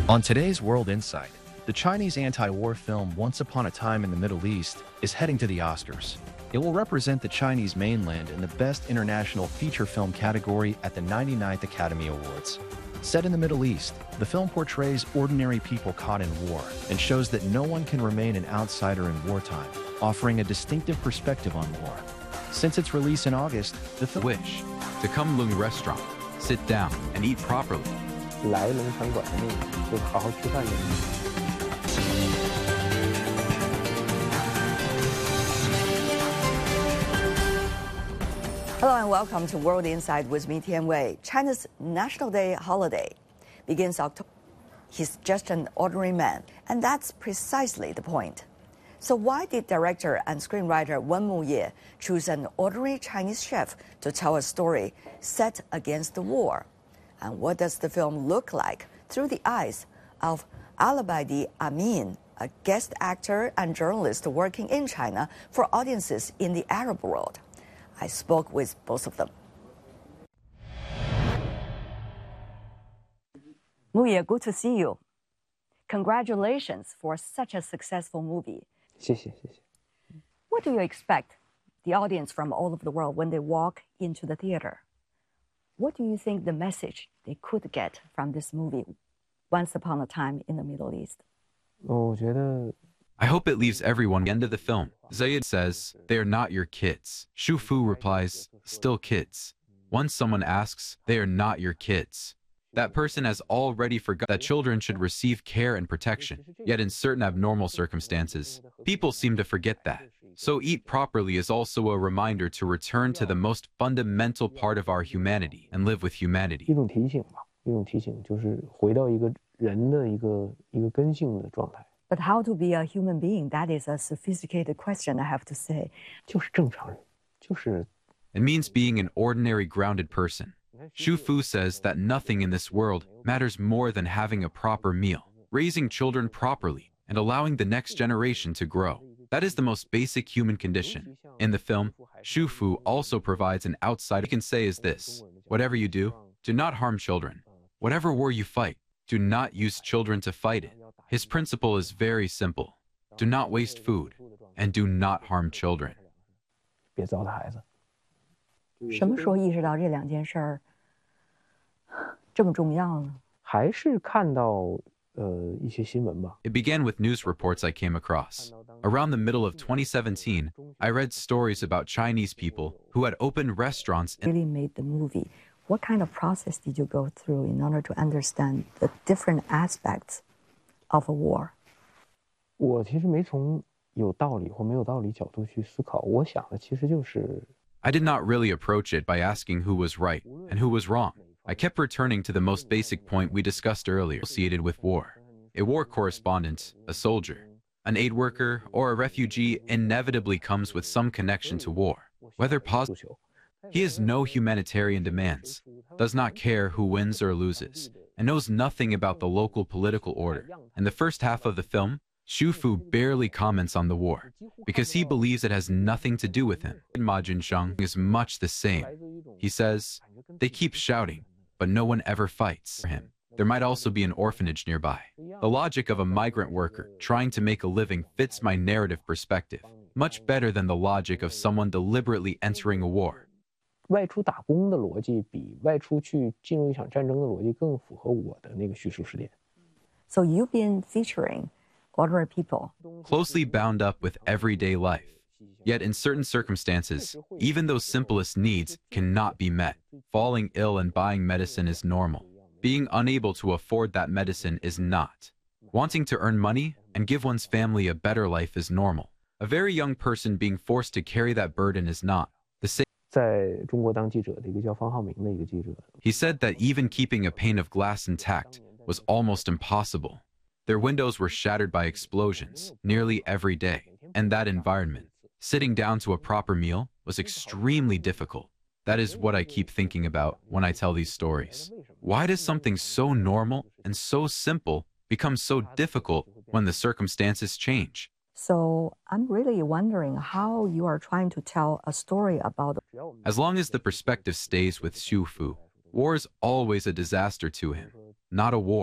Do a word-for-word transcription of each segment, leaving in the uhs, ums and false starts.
On today's World Insight, the Chinese anti-war film Once Upon a Time in the Middle East is heading to the Oscars. It will represent the Chinese mainland in the Best International Feature Film category at the ninety-ninth Academy Awards. Set in the Middle East, the film portrays ordinary people caught in war and shows that no one can remain an outsider in wartime, offering a distinctive perspective on war. Since its release in August, the film Wish to come Lung Restaurant, sit down and eat properly. 来农场馆的那个，就是好好吃饭的意思。 Hello and welcome to World Insight with me, Tian Wei. China's National Day holiday begins October. He's just an ordinary man, and that's precisely the point. So why did director and screenwriter Wen Muye choose an ordinary Chinese chef to tell a story set against the war? And what does the film look like through the eyes of Al-Abadi Amin, a guest actor and journalist working in China for audiences in the Arab world? I spoke with both of them. Muye, good to see you. Congratulations for such a successful movie. 谢谢谢谢。 What do you expect the audience from all over the world when they walk into the theater? What do you think the message they could get from this movie, Once Upon a Time in the Middle East? 我觉得 I hope it leaves everyone. At the end of the film, Zayed says, "They are not your kids." Shu Fu replies, "Still kids." Once someone asks, "They are not your kids," that person has already forgotten that children should receive care and protection. Yet in certain abnormal circumstances, people seem to forget that. So eat properly is also a reminder to return to the most fundamental part of our humanity and live with humanity. 一种提醒吧，一种提醒就是回到一个人的一个一个根性的状态。 But how to be a human being? That is a sophisticated question, I have to say. 就是正常人，就是 It means being an ordinary, grounded person. Shu Fu says that nothing in this world matters more than having a proper meal, raising children properly, and allowing the next generation to grow. That is the most basic human condition. In the film, Shu Fu also provides an outside we can say is this: whatever you do, do not harm children. Whatever war you fight, do not use children to fight it. His principle is very simple. Do not waste food, and do not harm children. 别糟蹋孩子。 什么时候意识到这两件事儿这么重要呢？ 还是看到呃一些新闻吧。 It began with news reports I came across. Around the middle of twenty seventeen, I read stories about Chinese people who had opened restaurants in Really made the movie. What kind of process did you go through in order to understand the different aspects of a war? 我其实没从有道理或没有道理角度去思考，我想的其实就是 I did not really approach it by asking who was right and who was wrong. I kept returning to the most basic point we discussed earlier, associated with war. A war correspondent, a soldier, an aid worker, or a refugee inevitably comes with some connection to war, whether positive. He has no humanitarian demands, does not care who wins or loses, and knows nothing about the local political order. In the first half of the film, Shu Fu barely comments on the war, because he believes it has nothing to do with him. Ma Junsheng is much the same. He says, they keep shouting, but no one ever fights for him. There might also be an orphanage nearby. The logic of a migrant worker trying to make a living fits my narrative perspective, much better than the logic of someone deliberately entering a war. 外出打工的逻辑比外出去进入一场战争的逻辑更符合我的那个叙述视点。 So you've been featuring ordinary people. Closely bound up with everyday life. Yet in certain circumstances, even those simplest needs cannot be met. Falling ill and buying medicine is normal. Being unable to afford that medicine is not. Wanting to earn money and give one's family a better life is normal. A very young person being forced to carry that burden is not. The same. 在中国当记者的一个叫方浩明的一个记者， He said that even keeping a pane of glass intact was almost impossible. Their windows were shattered by explosions nearly every day. In that environment, sitting down to a proper meal was extremely difficult. That is what I keep thinking about when I tell these stories. Why does something so normal and so simple become so difficult when the circumstances change? So I'm really wondering how you are trying to tell a story about. As long as the perspective stays with Xu Fu, war is always a disaster to him, not a war.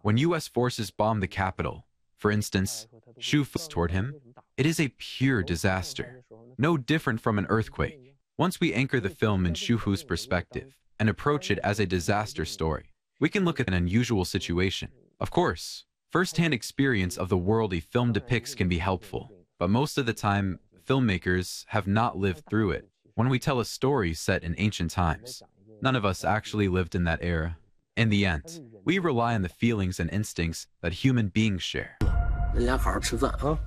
When U S forces bomb the capital, for instance, Shu toward him, it is a pure disaster, no different from an earthquake. Once we anchor the film in Shu Hu's perspective and approach it as a disaster story, we can look at an unusual situation. Of course, first-hand experience of the world a film depicts can be helpful, but most of the time, filmmakers have not lived through it. When we tell a story set in ancient times, none of us actually lived in that era. In the end, we rely on the feelings and instincts that human beings share.